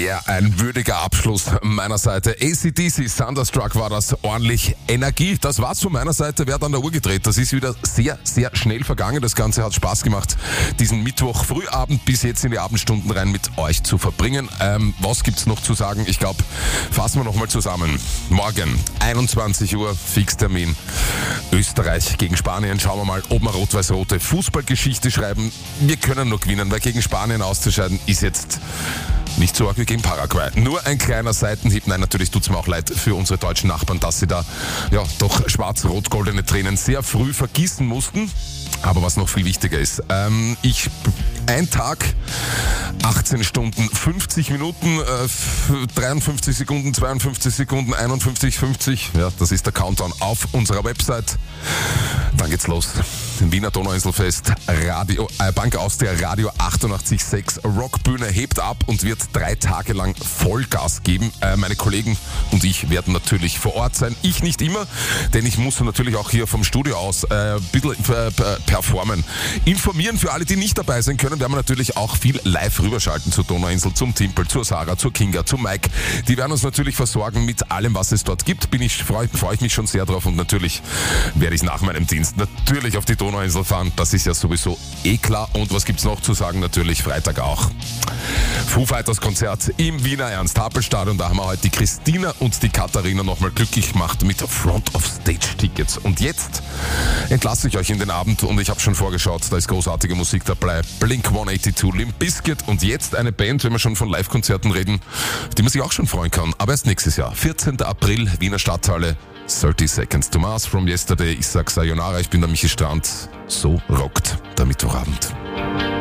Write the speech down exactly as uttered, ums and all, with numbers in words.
Ja, ein würdiger Abschluss meiner Seite. A C D C, Thunderstruck war das, ordentlich Energie. Das war's von meiner Seite, wer hat an der Uhr gedreht. Das ist wieder sehr, sehr schnell vergangen. Das Ganze hat Spaß gemacht, diesen Mittwoch Frühabend bis jetzt in die Abendstunden rein mit euch zu verbringen. Ähm, was gibt's noch zu sagen? Ich glaube, fassen wir nochmal zusammen. Morgen, einundzwanzig Uhr, Fixtermin. Österreich gegen Spanien. Schauen wir mal, ob wir rot-weiß-rote Fußballgeschichte schreiben. Wir können nur gewinnen, weil gegen Spanien auszuscheiden ist jetzt nicht so arg wie gegen Paraguay. Nur ein kleiner Seitenhieb. Nein, natürlich tut's mir auch leid für unsere deutschen Nachbarn, dass sie da ja doch schwarz-rot-goldene Tränen sehr früh vergießen mussten. Aber was noch viel wichtiger ist, ähm, ich, ein Tag, achtzehn Stunden, fünfzig Minuten, äh, dreiundfünfzig Sekunden, zweiundfünfzig Sekunden, einundfünfzig, fünfzig, ja, das ist der Countdown auf unserer Website. Dann geht's los. Wiener Donauinselfest, Radio, äh, Bank Austria, Radio achtundachtzig Komma sechs, Rockbühne hebt ab und wird drei Tage lang Vollgas geben. Äh, meine Kollegen und ich werden natürlich vor Ort sein. Ich nicht immer, denn ich muss natürlich auch hier vom Studio aus äh, ein bisschen äh, performen. Informieren für alle, die nicht dabei sein können, werden wir natürlich auch viel live rüberschalten zur Donauinsel, zum Timpel, zur Sarah, zur Kinga, zum Mike. Die werden uns natürlich versorgen mit allem, was es dort gibt. Bin ich, freue freu ich mich schon sehr drauf und natürlich werde ich nach meinem Dienst natürlich auf die Donauinsel fahren. Das ist ja sowieso eh klar. Und was gibt's noch zu sagen? Natürlich Freitag auch. Foo Fighters Konzert im Wiener Ernst-Happel-Stadion. Da haben wir heute die Christina und die Katharina nochmal glücklich gemacht mit Front-of-Stage-Tickets. Und jetzt entlasse ich euch in den Abend und ich habe schon vorgeschaut, da ist großartige Musik dabei. Blink hundertzweiundachtzig, Limp Bizkit und jetzt eine Band, wenn wir schon von Live-Konzerten reden, auf die man sich auch schon freuen kann. Aber erst nächstes Jahr, vierzehnten April, Wiener Stadthalle, thirty Seconds to Mars from Yesterday. Ich sag Sayonara, ich bin der Michi Strand. So rockt der Mittwochabend.